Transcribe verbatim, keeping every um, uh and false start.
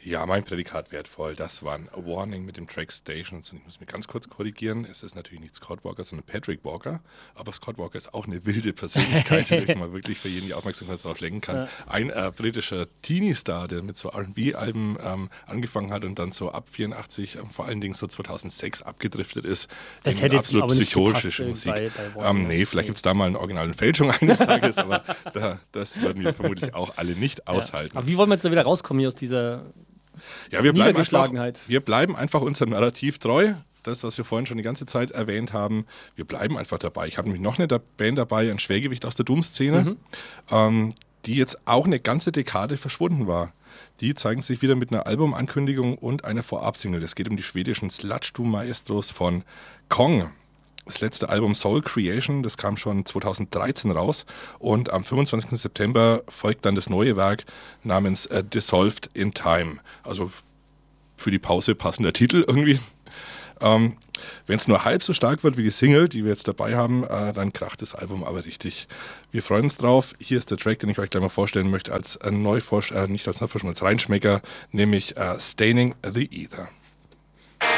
Ja, mein Prädikat wertvoll. Das war ein Warning mit dem Track Stations. Und ich muss mich ganz kurz korrigieren. Es ist natürlich nicht Scott Walker, sondern Patrick Walker. Aber Scott Walker ist auch eine wilde Persönlichkeit, die man wirklich für jeden die Aufmerksamkeit darauf lenken kann. Ja. Ein äh, britischer Teenie-Star, der mit so R and B-Alben ähm, angefangen hat und dann so ab vierundachtzig, ähm, vor allen Dingen so zweitaunsechs abgedriftet ist. Das hätte absolut jetzt psychotische Musik. Bei, bei ähm, nee, vielleicht nee. gibt es da mal einen originalen Fälschung eines Tages, aber da, das würden wir vermutlich auch alle nicht aushalten. Ja. Aber wie wollen wir jetzt da wieder rauskommen hier aus dieser Ja, wir bleiben, einfach, wir bleiben einfach unserem Narrativ treu. Das, was wir vorhin schon die ganze Zeit erwähnt haben, wir bleiben einfach dabei. Ich habe nämlich noch eine Band dabei, ein Schwergewicht aus der Doom-Szene, mhm. ähm, die jetzt auch eine ganze Dekade verschwunden war. Die zeigen sich wieder mit einer Albumankündigung und einer Vorabsingle. Es geht um die schwedischen Sludge-Doom-Maestros von Kong. Das letzte Album Soul Creation, das kam schon zweitausenddreizehn raus und am fünfundzwanzigsten September folgt dann das neue Werk namens uh, Dissolved in Time. Also für die Pause passender Titel irgendwie. Ähm, Wenn es nur halb so stark wird wie die Single, die wir jetzt dabei haben, äh, dann kracht das Album aber richtig. Wir freuen uns drauf. Hier ist der Track, den ich euch gleich mal vorstellen möchte, als äh, Neuvorsch- äh, nicht als Neuvorschau, als Reinschmecker, nämlich äh, Staining the Ether.